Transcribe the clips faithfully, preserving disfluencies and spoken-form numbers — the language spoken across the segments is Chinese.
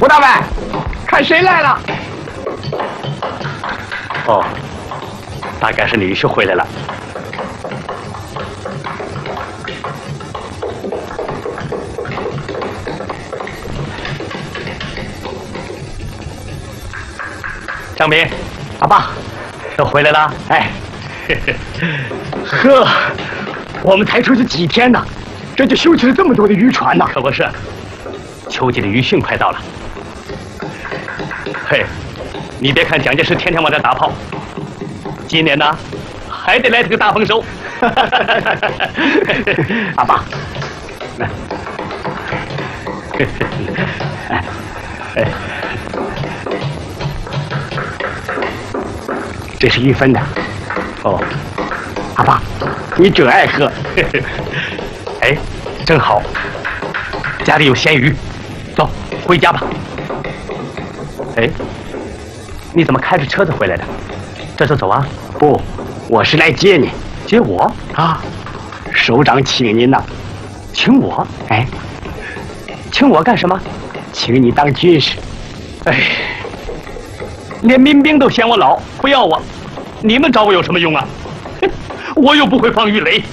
胡大伟，看谁来了？ 哦，大概是女婿回来了。张明， 阿爸， 都回来了。 哎，呵，我们才出去几天呢，这就修起了这么多的渔船呢。 可不是，秋季的渔汛快到了。嘿，你别看蒋介石天天往这打炮，今年呢，还得来这个大丰收。 阿爸，来， 哎， 这是玉芬的。 哦， 阿爸，你准爱喝。 哎，正好，家里有鲜鱼，走，回家吧。哎，你怎么开着车子回来的？这就走啊？ 不，我是来接你。 接我啊？首长请您呢。 请我？ 哎， 请我干什么？ 请你当军师。 哎，连民兵都嫌我老，不要我，你们找我有什么用啊？我又不会放鱼雷。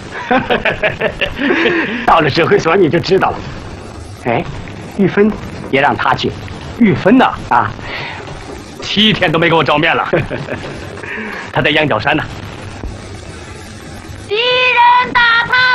到了指挥所你就知道了。哎，玉芬也让他去。 玉芬呐， 啊， 七天都没给我照面了。他在羊角山呢。 敌人打他！